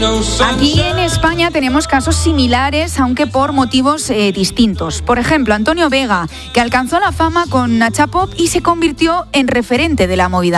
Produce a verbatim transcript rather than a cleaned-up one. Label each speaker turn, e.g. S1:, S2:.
S1: Aquí en España tenemos casos similares, aunque por motivos eh, distintos. Por ejemplo, Antonio Vega, que alcanzó la fama con Nacha Pop y se convirtió en referente de la movida